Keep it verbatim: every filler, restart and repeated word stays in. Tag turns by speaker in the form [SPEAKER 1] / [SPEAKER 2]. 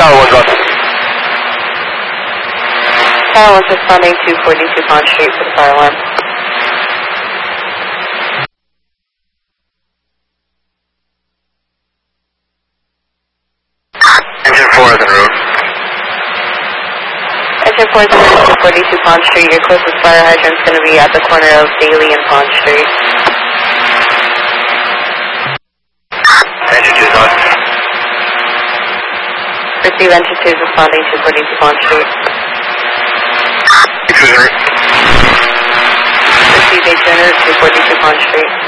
[SPEAKER 1] Tower one, go on.
[SPEAKER 2] Tower one responding to forty-two Pond Street for the fire alarm.
[SPEAKER 1] Engine four is en route.
[SPEAKER 2] Engine four is en route to forty-two Pond Street. Your closest fire hydrant is going to be at the corner of Daly and Pond Street.
[SPEAKER 1] Engine two is on.
[SPEAKER 2] Receive engine two is responding to forty-two Pond Street.
[SPEAKER 1] Two is en route.
[SPEAKER 2] Receive H en route to forty-two Pond Street.